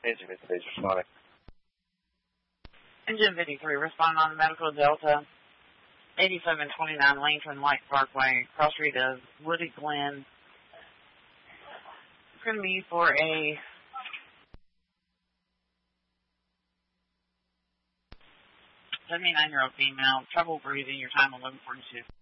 Engine 53 responding. Engine 53 responding on the Medical Delta 8729 Langton Light Parkway, cross street of Woody Glen. It's going to be for a 79-year-old female, trouble breathing, your time 11:42.